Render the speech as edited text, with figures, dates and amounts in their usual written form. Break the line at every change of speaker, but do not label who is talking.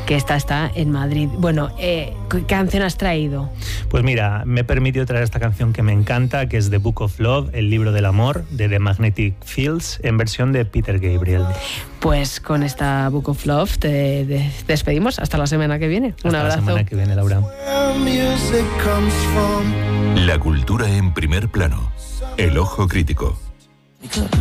que esta está en Madrid. Bueno, ¿qué canción has traído?
Pues mira, me he permitido traer esta canción que me encanta, que es The Book of Love, el libro del amor, de The Magnetic Fields, en versión de Peter Gabriel.
Pues con esta Book of Love te despedimos hasta la semana que viene. Un abrazo.
Hasta la semana que viene, Laura.
La cultura en primer plano. El ojo crítico.